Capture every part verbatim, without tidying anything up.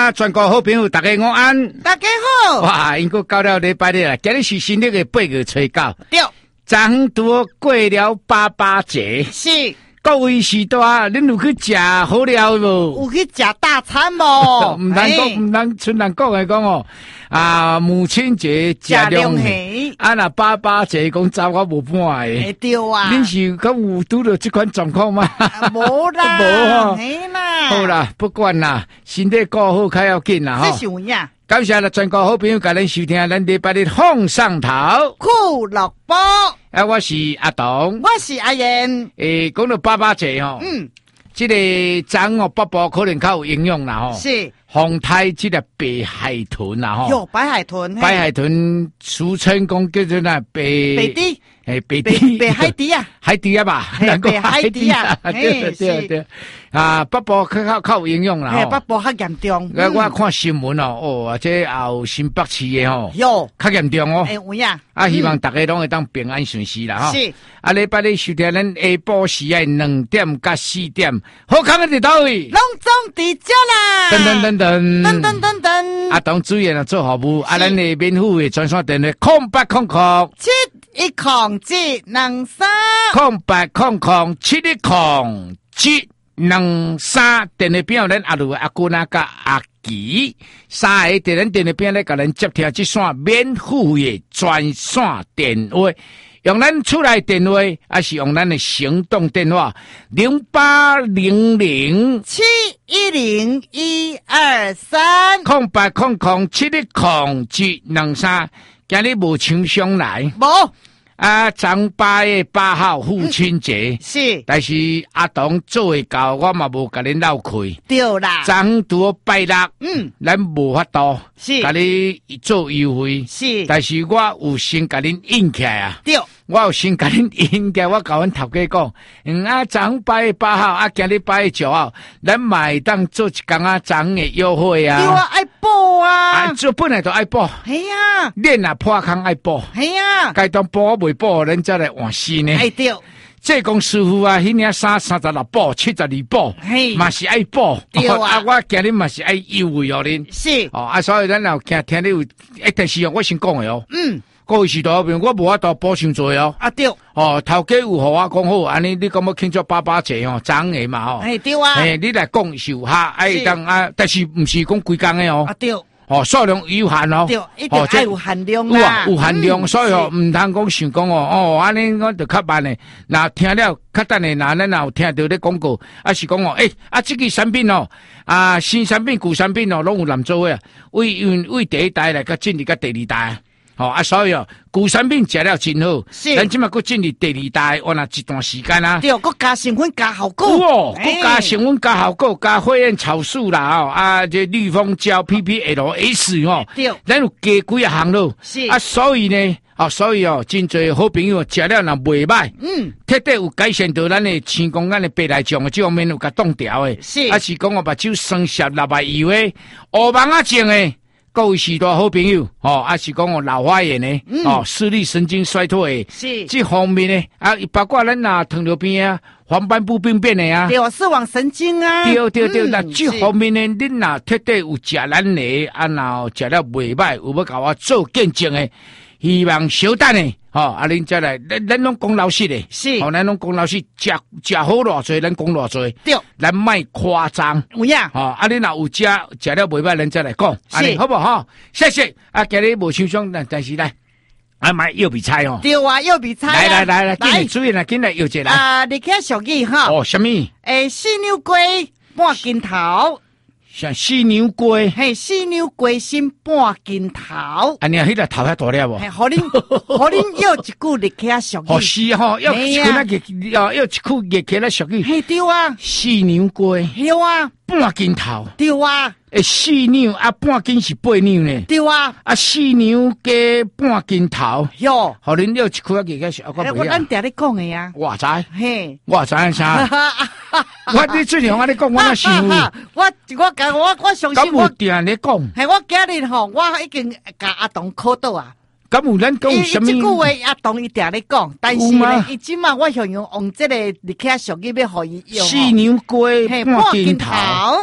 啊，全国好朋友，大家午安， 大家好。 哇，因个到了礼拜日啦，今日是新历的八月初九， 对， 昨昏拄过了八八节， 是。 各位时代，恁有去食好料无？ 有去食大餐无？ 唔能讲，唔能纯人讲来讲哦。啊，母亲节食两喜，啊那八八节讲走我无半个， 对啊。 恁是讲有拄到这款状况吗？ 无啦， 无嘿啦。 好啦，不管啦，身体顾好较要紧啦吼。 这是有影。 感谢啦，全国好朋友甲咱收听咱礼拜日放上头酷乐播。 啊，我是阿东， 我是阿燕。 诶，讲到八八节吼， 嗯， 这个章哦，八宝可能较有营养啦吼。 是。 红台这个白海豚啦吼。 哟，白海豚。 白海豚俗称讲叫做那白。 白滴。 诶，白滴。 白海底啊。 海底啊吧。 白海底啊。 对对对。啊，八宝较较较有营养啦吼。 八宝较严重。 我我看新闻哦，哦，这后新北市的吼。 哟。 较严重哦。 诶，有影。 啊，希望大家拢会当平安顺遂啦吼。 是。 啊，礼拜日收听咱下晡时诶两点甲四点，好康的伫倒位？ 隆重伫遮啦！ 噔噔噔噔噔噔噔噔。 啊，当主任啊做服务，啊，咱的免付的专线电话空八空空七一空七两三空八空空七一空七两三电话表，咱阿路阿姑那甲阿吉三个电咱电话表咧，甲咱接听这线免付的专线电话。用咱出来电话，还是用咱的行动电话零八零零七一零一二三空八空空七一空七两三。今日无厂商来， 无啊，昨八月八号父亲节、嗯、 是， 但是阿东做会到，我嘛无甲恁闹开。 对啦， 昨昏拄拜六， 嗯， 咱无法度是甲你做优惠， 是， 但是我有先甲恁应起来啊。 对。 我有先甲恁应该，我甲阮头家讲，嗯啊，昨昏八月八號啊，今日八月九號，咱买当做一工啊，昨昏的優惠啊。 對啊，愛補啊。 啊，做本來就愛補。 係啊。 恁啊破空愛補。 係啊。該當補未補，咱才來換新呢。 係對。 这公師傅啊，迄年三三十六寶、七十二寶，嘛是愛寶。 對啊， 啊我今日嘛是愛優惠哦，恁是哦啊，所以咱有聽聽你有一定是我先講的哦。 嗯， 各位時代邊我無法度補上做哦。 啊對， 哦頭家有和我講好，安尼你咁要慶祝八八節哦，爭的嘛哦。 係對啊。 誒，你來講是有下愛當啊，但是唔是講規工的哦。 啊對。 哦，數量有限哦， 對，一定愛有限量啦， 有啊，有限量，嗯、所以哦，唔通講想講哦，哦，安尼我就較慢咧。嗱，聽了較等咧，嗱，咱有聽到啲廣告，啊是講哦，誒、欸，啊，這個產品哦，啊，新產品、舊產品哦，攏有人做嘅，為為第一代來，甲進入甲第二代。哦啊，所以哦，舊產品食了真好， 是， 咱即馬佫進入第二代，我那一段時間啊， 對，佫加成分加效果， 哦，佫加成分加效果，加火焰草素啦，哦啊，這綠蜂膠 P P L S 哦， 對， 咱有加幾啊項咯， 是， 啊，所以呢，啊，所以哦，真濟好朋友食了若袂歹，嗯，徹底有改善到咱的青光咱的白內障的這方面有甲擋掉的， 是， 啊是講我目睭酸澀六百油的，烏盲啊症的。各位許多好朋友，哦，啊是講哦老花眼呢，嗯、哦視力神經衰退的， 是這方面呢，啊包括咱啊糖尿病啊、黃斑部病變的啊， 對，視網神經啊， 對對對，那、嗯、這方面呢，恁若徹底有食咱的，啊然後食了袂歹，有要甲我做見證的，希望小等的。哦，啊，恁再來，咱咱攏講老實的， 是， 哦，咱攏講老實，食食好偌濟，咱講偌濟， 對， 咱莫誇張， 有影， 哦，啊，恁若有食食了袂歹，咱再來講， 是， 好不好？謝謝，啊，今日無想想，但但是來，啊買柚皮菜哦， 對啊，柚皮菜， 來來來來，今日主任啊，今日柚一來， 啊，你睇俗語哈， 哦，什麼？誒， 犀牛龜半斤頭。 像犀牛龜， 嘿，犀牛龜心半斤頭。 啊，你啊，迄個頭遐大粒無？ 嘿，互恁，互恁要一句日起啊俗語。 哦，是吼，要一句那個，要要一句日起那俗語。 嘿，對啊。 犀牛龜。 對啊。 半斤頭。 對啊。 誒，犀牛啊，半斤是八兩呢。 對啊。啊， 犀牛加半斤頭。 喲。 互恁要一句啊日起俗，我我咱定咧講嘅呀。 我知。 嘿。 我知影啥？我你最近我咧講，我那想。 我我講我我相信我。咁有定咧講。 係我今日吼，我已經甲阿東考到啊。 咁有咱講什麼？ 伊即句話阿東伊定咧講，但是咧，伊即馬我想用用即個日起俗語要互伊用。 犀牛龜半斤頭。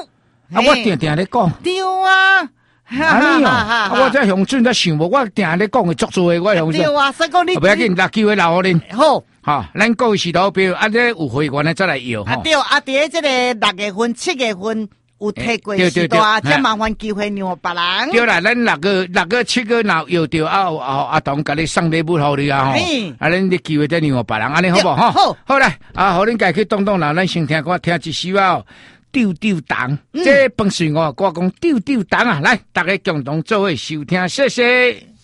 啊，我定定咧讲， 对啊， 安尼哦，啊我这乡镇在想无，我定咧讲嘅足做嘅，我乡镇。 对啊，所以讲你不要紧，拿机会留互恁。 好。 好，咱各位是老表，啊，这有会员的再来要。 啊对，啊，伫这个六月份、七月份有摕过时段啊，这麻烦机会让别人。 对啦，咱六个、六个、七个闹要着啊，啊阿童甲你送礼物互你啊吼，啊，咱啲机会再让别人，安尼好不好？ 好， 好来，啊，互恁家去动动脑，咱先听歌，听一首啊，丢丢党，这本事我我讲丢丢党啊，来，大家共同做伙收听，谢谢。